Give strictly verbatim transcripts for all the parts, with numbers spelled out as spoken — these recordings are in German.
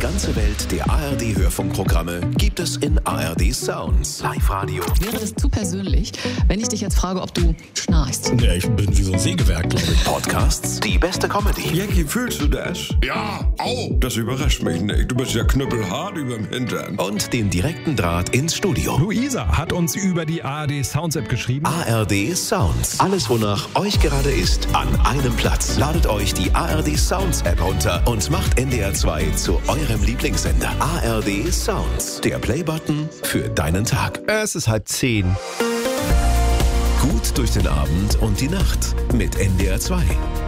ganze Welt der A R D-Hörfunkprogramme gibt es in A R D Sounds. Live-Radio. Wäre das zu persönlich, wenn ich dich jetzt frage, ob du schnarchst? Ja, ich bin wie so ein Sägewerk, glaube ich. Podcasts, die beste Comedy. Jackie, fühlst du das? Ja, au. Das überrascht mich nicht. Du bist ja knüppelhart überm Hintern. Und den direkten Draht ins Studio. Luisa hat uns über die A R D Sounds App geschrieben. A R D Sounds. Alles, wonach euch gerade ist, an einem Platz. Ladet euch die A R D Sounds App runter und macht N D R zwei zu eurem Lieblingssender. A R D Sounds. Der Playbutton für deinen Tag. Es ist halb zehn. Gut durch den Abend und die Nacht mit N D R zwei.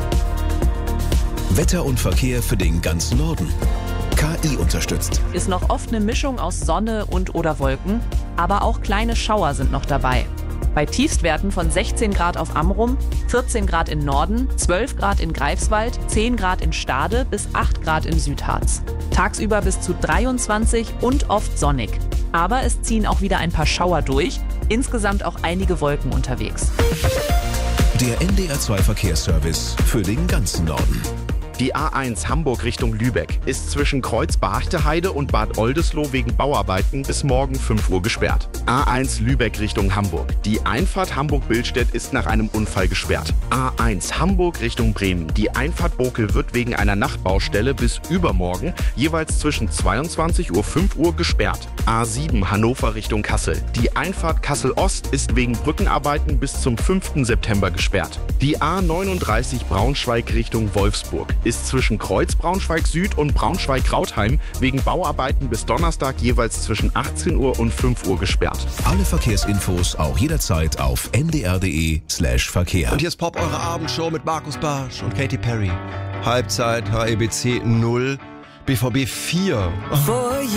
Wetter und Verkehr für den ganzen Norden. K I unterstützt. Ist noch oft eine Mischung aus Sonne und oder Wolken, aber auch kleine Schauer sind noch dabei. Bei Tiefstwerten von sechzehn Grad auf Amrum, vierzehn Grad im Norden, zwölf Grad in Greifswald, zehn Grad in Stade bis acht Grad im Südharz. Tagsüber bis zu dreiundzwanzig und oft sonnig. Aber es ziehen auch wieder ein paar Schauer durch, insgesamt auch einige Wolken unterwegs. Der N D R zwei Verkehrsservice für den ganzen Norden. Die A eins Hamburg Richtung Lübeck ist zwischen Kreuz-Barchte-Heide und Bad Oldesloe wegen Bauarbeiten bis morgen fünf Uhr gesperrt. A eins Lübeck Richtung Hamburg. Die Einfahrt Hamburg-Billstedt ist nach einem Unfall gesperrt. A eins Hamburg Richtung Bremen. Die Einfahrt Bokel wird wegen einer Nachtbaustelle bis übermorgen jeweils zwischen zweiundzwanzig Uhr und fünf Uhr gesperrt. A sieben Hannover Richtung Kassel. Die Einfahrt Kassel-Ost ist wegen Brückenarbeiten bis zum fünften September gesperrt. Die A neununddreißig Braunschweig Richtung Wolfsburg ist zwischen Kreuz Braunschweig Süd und Braunschweig Krautheim wegen Bauarbeiten bis Donnerstag jeweils zwischen achtzehn Uhr und fünf Uhr gesperrt. Alle Verkehrsinfos auch jederzeit auf n d r punkt d e slash Verkehr. Und hier ist Pop, eure Abendshow mit Markus Bartsch und Katy Perry. Halbzeit H E B C null, B V B vier.